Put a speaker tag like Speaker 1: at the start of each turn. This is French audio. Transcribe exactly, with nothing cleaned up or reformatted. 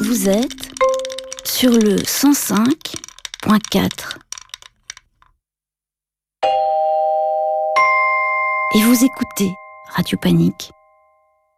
Speaker 1: vous êtes sur le cent cinq point quatre. Et vous écoutez Radio Panique.